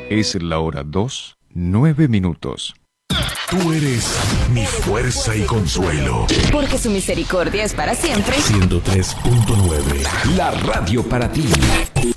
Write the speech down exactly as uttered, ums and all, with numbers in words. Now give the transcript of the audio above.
Es la hora dos, nueve minutos. Tú eres mi fuerza y consuelo. Porque su misericordia es para siempre. ciento tres punto nueve. La radio para ti.